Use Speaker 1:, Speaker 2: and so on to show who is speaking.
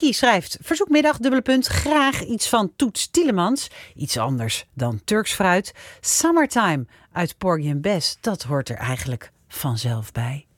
Speaker 1: Nicky schrijft, verzoekmiddag, graag iets van Toets Tielemans. Iets anders dan Turks fruit. Summertime uit Porgy and Bess, dat hoort er eigenlijk vanzelf bij.